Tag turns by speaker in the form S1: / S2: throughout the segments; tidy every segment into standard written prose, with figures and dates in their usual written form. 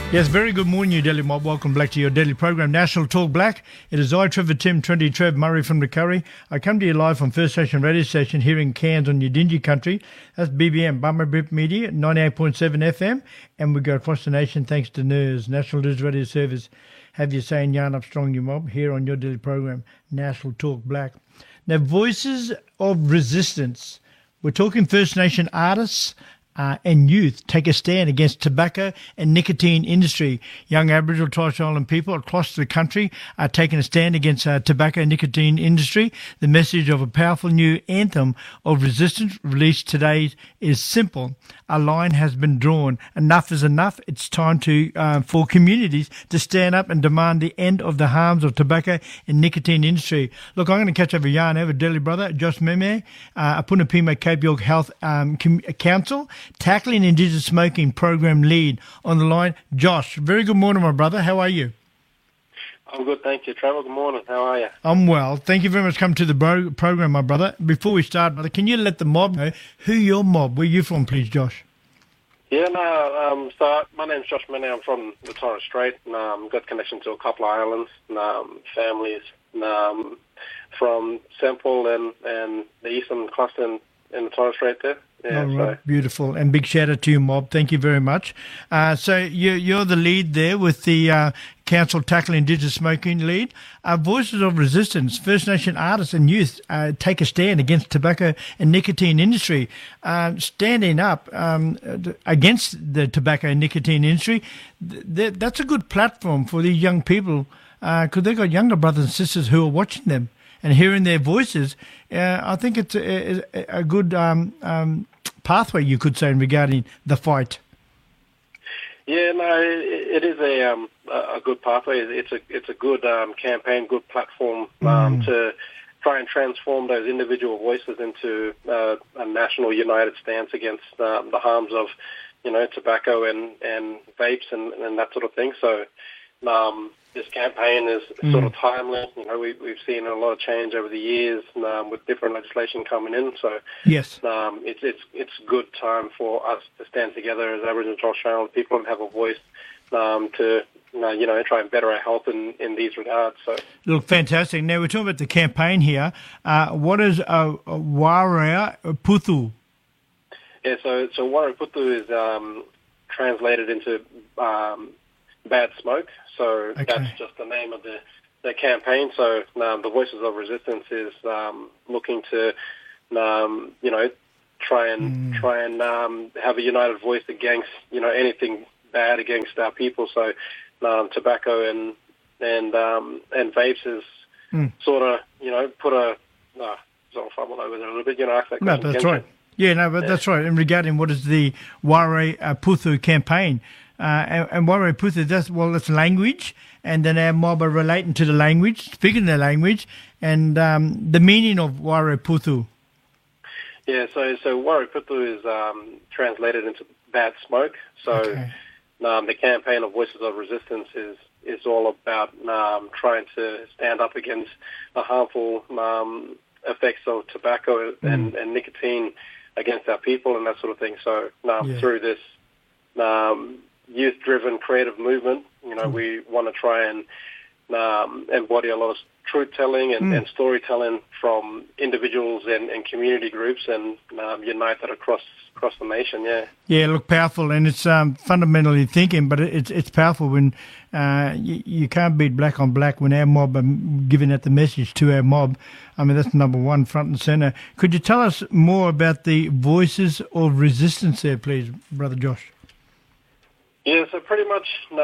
S1: Yes, very good morning, New Delhi Mob. Welcome back to your daily program, National Talk Black. It is I, Trevor Tim, Trinity Trev Murray from the Curry. I come to you live from First Station Radio Station here in Cairns on Yidinji country. That's BBM, Bummer Bip Media, 98.7 FM. And we go across the nation thanks to NERS, National News Radio Service. Have you saying yarn up strong, you mob, here on your daily program, National Talk Black. Now, voices of resistance. We're talking First Nation artists, and youth take a stand against tobacco and nicotine industry. Young Aboriginal and Torres Strait Island people across the country are taking a stand against tobacco and nicotine industry. The message of a powerful new anthem of resistance released today is simple. A line has been drawn. Enough is enough. It's time for communities to stand up and demand the end of the harms of tobacco and nicotine industry. Look, I'm going to catch over yarn over Delhi brother, Josh Meme, Punapima Cape York Health Council, Tackling Indigenous Smoking Program lead on the line. Josh, very good morning, my brother. How are you?
S2: I'm good, thank you, Trevor. Good morning. How are you?
S1: I'm well. Thank you very much for coming to the program, my brother. Before we start, brother, can you let the mob know who your mob, where you from, please, Josh?
S2: Yeah, so my name's Josh Mene. I'm from the Torres Strait, and got connection to a couple of islands, families from Semple and the eastern cluster in the Torres Strait there. Yeah,
S1: right. Beautiful. And big shout out to you, mob. Thank you very much. So you're the lead there with the Council Tackling Indigenous Smoking lead. Voices of Resistance, First Nation artists and youth take a stand against tobacco and nicotine industry. Standing up against the tobacco and nicotine industry, that's a good platform for these young people because they've got younger brothers and sisters who are watching them and hearing their voices. I think it's a good pathway, you could say, regarding the fight.
S2: Yeah, no, it is a good pathway. It's a good campaign, good platform to try and transform those individual voices into a national united stance against the harms of, tobacco and vapes and that sort of thing. So this campaign is sort of timely. We've seen a lot of change over the years with different legislation coming in. So
S1: yes,
S2: it's a good time for us to stand together as Aboriginal and Torres Strait Islander people and have a voice to try and better our health in these regards. So
S1: look, fantastic. Now we're talking about the campaign here. What is Waria Puthu?
S2: Yeah, so Waria Puthu is translated into bad smoke. So That's just the name of the campaign. So the Voices of Resistance is looking to, try and have a united voice against, anything bad against our people. So tobacco and vapes is sort of, put a sort of fumble over there a little bit. Ask that question.
S1: No, that's right. Yeah, no, but that's right. And regarding what is the Waria Puthu campaign. And Waria Puthu, that's language, and then our mob are relating to the language, speaking the language, and the meaning of Waria Puthu.
S2: Yeah, so Waria Puthu is translated into bad smoke. So the campaign of Voices of Resistance is all about trying to stand up against the harmful effects of tobacco and nicotine against our people and that sort of thing. So through this youth-driven creative movement, we want to try and embody a lot of truth-telling and storytelling from individuals and community groups and unite that across the nation,
S1: Yeah, look, powerful, and it's fundamentally thinking, but it's powerful when you can't beat black on black when our mob are giving out the message to our mob. I mean, that's number one, front and centre. Could you tell us more about the Voices of Resistance there, please, Brother Josh?
S2: Yeah, so pretty much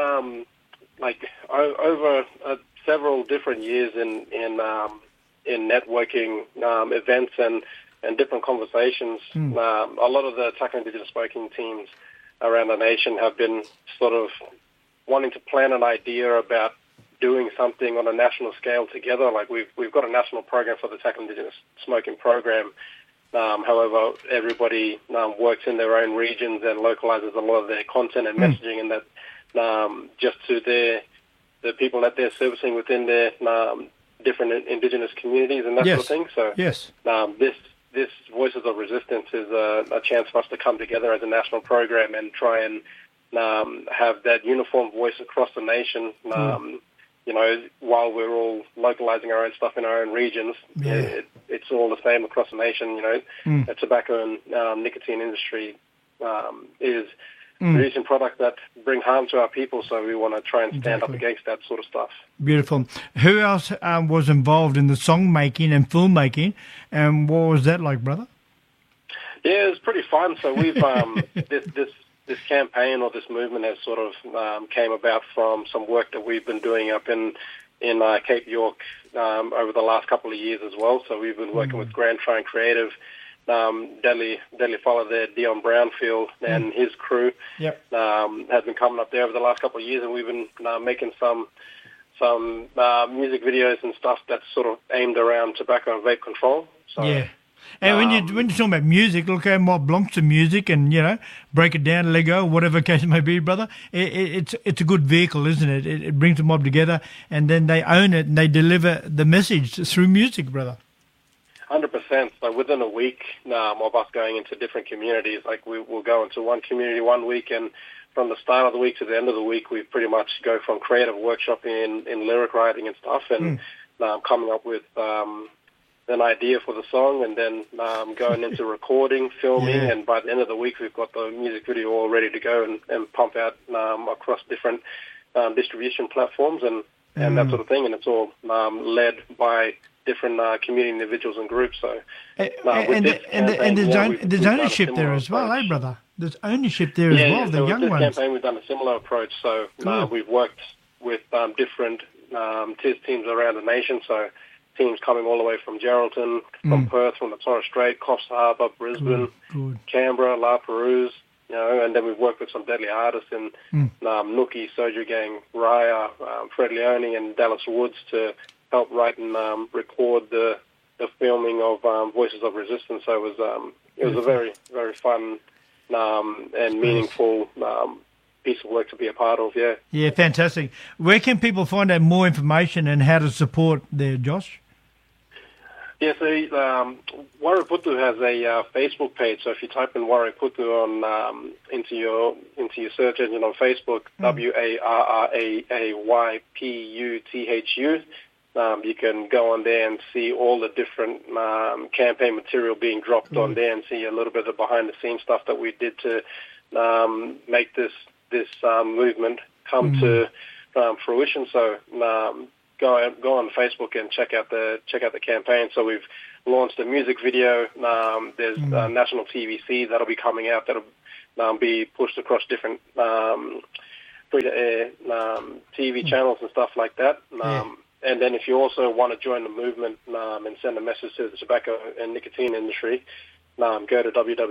S2: over several different years in networking events and different conversations, a lot of the Tackling Indigenous Smoking teams around the nation have been sort of wanting to plan an idea about doing something on a national scale together. Like we've got a national program for the Tackling Indigenous Smoking program. However, everybody works in their own regions and localizes a lot of their content and messaging, and that just to the people that they're servicing within their different Indigenous communities and that sort of thing. So this Voices of Resistance is a chance for us to come together as a national program and try and have that uniform voice across the nation. You know, while we're all localizing our own stuff in our own regions, it's all the same across the nation. You know, the tobacco and nicotine industry is producing products that bring harm to our people, so we want to try and stand up against that sort of stuff. Beautiful.
S1: Who else was involved in the song making and filmmaking, and what was that like, brother?
S2: Yeah, it was pretty fun. So we've this campaign or this movement has sort of came about from some work that we've been doing up in Cape York over the last couple of years as well. So we've been working with Grand Trine Creative, deadly fella there, Dion Brownfield, and his crew has been coming up there over the last couple of years, and we've been making some music videos and stuff that's sort of aimed around tobacco and vape control. So,
S1: and when you're talking about music, look at what belongs to music, and you know, break it down, Lego, whatever case it may be, brother. It's a good vehicle, isn't it? It brings the mob together, and then they own it and they deliver the message through music, brother.
S2: 100%. So within a week of us going into different communities, like we'll go into one community one week, and from the start of the week to the end of the week, we pretty much go from creative workshopping in lyric writing and stuff, and coming up with an idea for the song, and then going into recording, filming, and by the end of the week, we've got the music video all ready to go and pump out across different distribution platforms and that sort of thing, and it's all led by different community individuals and groups. So,
S1: there's ownership there as well, eh, brother? There's ownership there as well. The young
S2: ones.
S1: With
S2: this campaign, we've done a similar approach. So we've worked with different TIS teams around the nation. So teams coming all the way from Geraldton, from Perth, from the Torres Strait, Coffs Harbour, Brisbane, Canberra, La Perouse. You know, and then we've worked with some deadly artists in Nookie, Soju Gang, Raya, Fred Leone, and Dallas Woods to help write and record the filming of Voices of Resistance. So it was a very, very fun and meaningful piece of work to be a part of. Yeah,
S1: fantastic. Where can people find out more information and how to support there, Josh?
S2: Yeah, so Warriputu has a Facebook page. So if you type in Warriputu on into your search engine on Facebook, WARRAAYPUTHU, you can go on there and see all the different campaign material being dropped on there, and see a little bit of the behind the scenes stuff that we did to make this movement come to fruition. So go on Facebook and check out the campaign. So we've launched a music video. There's a national TVC that'll be coming out. That'll be pushed across different free-to-air TV channels and stuff like that. And then if you also want to join the movement and send a message to the tobacco and nicotine industry, go to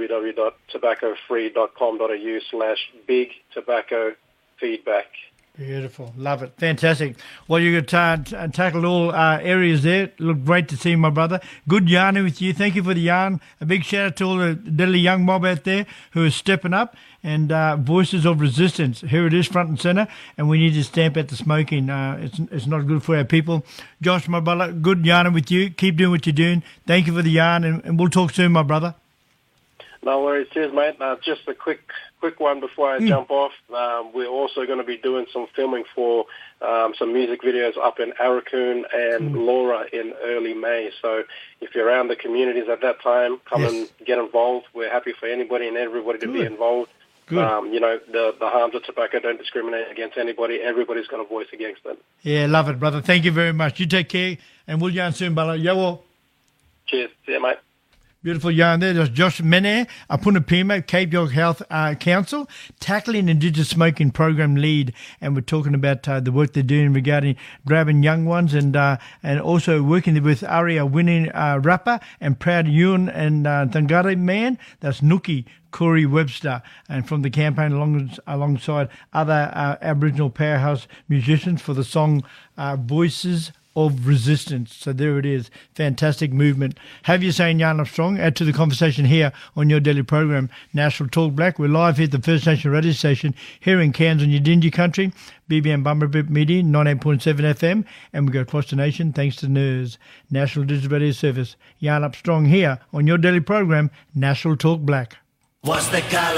S2: www.tobaccofree.com.au/big tobacco feedback.
S1: Beautiful. Love it. Fantastic. Well, you got tackled all areas there. Look great to see, my brother. Good yarning with you. Thank you for the yarn. A big shout out to all the deadly young mob out there who are stepping up, and Voices of Resistance. Here it is, front and center, and we need to stamp out the smoking. It's not good for our people. Josh, my brother, good yarning with you. Keep doing what you're doing. Thank you for the yarn, and we'll talk soon, my brother.
S2: No worries. Cheers, mate. Just a quick one before I jump off. We're also going to be doing some filming for some music videos up in Aurukun and Laura in early May. So if you're around the communities at that time, come and get involved. We're happy for anybody and everybody to be involved. You know, the harms of tobacco don't discriminate against anybody. Everybody's got a voice against it.
S1: Yeah, love it, brother. Thank you very much. You take care, and we'll yarn soon, brother. Yo.
S2: Cheers. See you, mate.
S1: Beautiful yarn there. There's Josh Mene, Punapima, Cape York Health Council, Tackling Indigenous Smoking Program Lead, and we're talking about the work they're doing regarding grabbing young ones, and also working with Aria winning rapper and proud Yun and Tangare man. That's Nookie Corey Webster, and from the campaign alongside other Aboriginal powerhouse musicians for the song Voices of Resistance. So there it is. Fantastic movement. Have you saying Yarn Up Strong? Add to the conversation here on your daily program, National Talk Black. We're live here at the First Nation radio station here in Cairns on Yidinji country, BBM Bumberbip Media, 98.7 FM, and we go across the nation thanks to NERS, National Digital Radio Service. Yarn Up Strong here on your daily program, National Talk Black. What's the color?